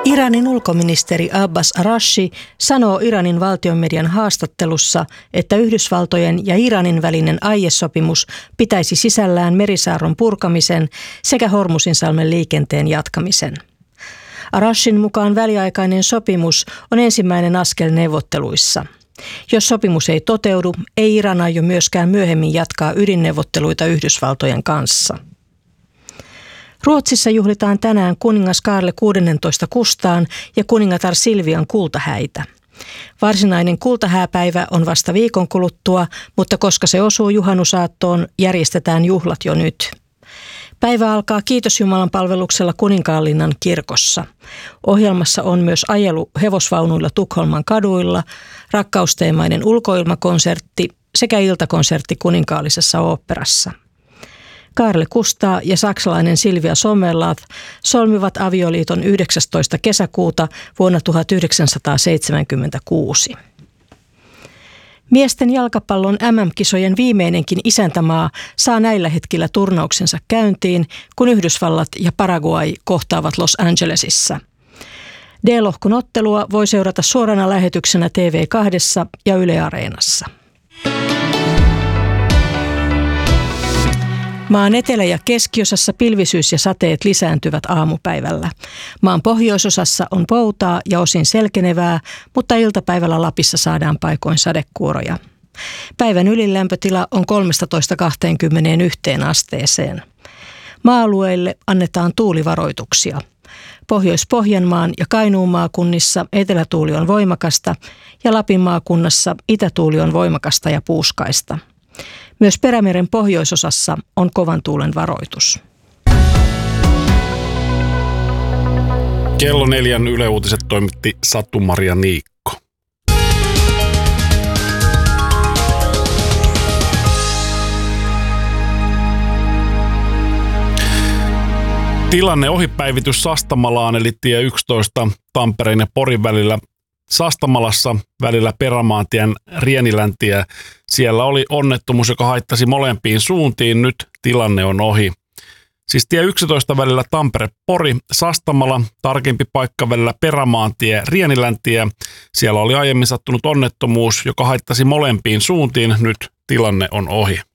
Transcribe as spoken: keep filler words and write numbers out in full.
Iranin ulkoministeri Abbas Araghchi sanoo Iranin valtionmedian haastattelussa, että Yhdysvaltojen ja Iranin välinen aiesopimus pitäisi sisällään merisaarron purkamisen sekä Hormuzinsalmen liikenteen jatkamisen. Araghchin mukaan väliaikainen sopimus on ensimmäinen askel neuvotteluissa. Jos sopimus ei toteudu, ei Iran aio myöskään myöhemmin jatkaa ydinneuvotteluita Yhdysvaltojen kanssa. Ruotsissa juhlitaan tänään kuningas Kaarle kuusitoista Kustaan ja kuningatar Silvian kultahäitä. Varsinainen kultahääpäivä on vasta viikon kuluttua, mutta koska se osuu juhannusaattoon, järjestetään juhlat jo nyt. Päivä alkaa Kiitos-Jumalan palveluksella Kuninkaanlinnan kirkossa. Ohjelmassa on myös ajelu hevosvaunuilla Tukholman kaduilla, rakkausteemainen ulkoilmakonsertti sekä iltakonsertti Kuninkaallisessa oopperassa. Kaarle Kustaa ja saksalainen Silvia Sommerlath solmivat avioliiton yhdeksästoista kesäkuuta vuonna tuhatyhdeksänsataaseitsemänkymmentäkuusi. Miesten jalkapallon M M-kisojen viimeinenkin isäntämaa saa näillä hetkillä turnauksensa käyntiin, kun Yhdysvallat ja Paraguay kohtaavat Los Angelesissa. D-lohkon ottelua voi seurata suorana lähetyksenä T V kaksi ja Yle Areenassa. Maan etelä- ja keskiosassa pilvisyys ja sateet lisääntyvät aamupäivällä. Maan pohjoisosassa on poutaa ja osin selkenevää, mutta iltapäivällä Lapissa saadaan paikoin sadekuuroja. Päivän ylilämpötila on kolmetoista kaksikymmentäyksi asteeseen. Maa-alueille annetaan tuulivaroituksia. Pohjois-Pohjanmaan ja Kainuun maakunnissa etelätuuli on voimakasta ja Lapin maakunnassa itätuuli on voimakasta ja puuskaista. Myös Perämeren pohjoisosassa on kovan tuulen varoitus. Kello neljän Yle Uutiset toimitti Satu-Maria Niikko. Tilanne ohipäivitys Sastamalaan eli tie yksitoista Tampereen ja Porin välillä. Sastamalassa välillä Perämaantien Rieniläntie. Siellä oli onnettomuus, joka haittasi molempiin suuntiin. Nyt tilanne on ohi. Siis tie yksitoista välillä Tampere-Pori, Sastamala, tarkempi paikka välillä Perämaantie Rieniläntie. Siellä oli aiemmin sattunut onnettomuus, joka haittasi molempiin suuntiin. Nyt tilanne on ohi.